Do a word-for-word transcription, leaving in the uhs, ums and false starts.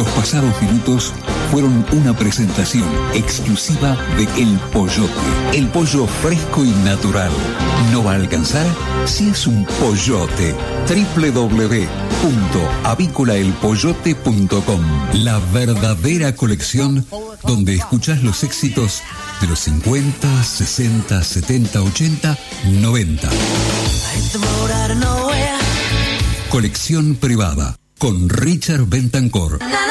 Los pasados minutos fueron una presentación exclusiva de El Pollote. El pollo fresco y natural. ¿No va a alcanzar? Si es un pollote. doble u doble u doble u punto avícola el pollote punto com. La verdadera colección donde escuchás los éxitos de los cincuenta, sesenta, setenta, ochenta, noventa. Colección privada con Richard Bentancourt.